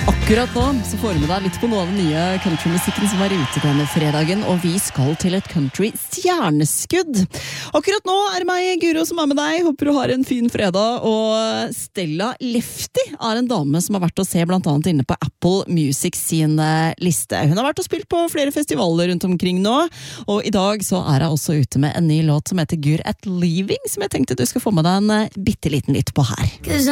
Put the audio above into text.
Akkurat nå så får vi med deg litt på noe av den nye countrymusikken som var ute denne fredagen, og vi skal til et country-stjerneskudd. Akkurat nå er det meg, Guro, som er med deg. Håper du har en fin fredag, og Stella Lefty er en dame som har vært å se blant annet inne på Apple Music sin liste. Hun har vært og spilt på flere festivaler rundt omkring nå, og i dag så er hun også ute med en ny låt som heter Good at Leaving, som jeg tenkte du skal få med deg en bitteliten litt på her.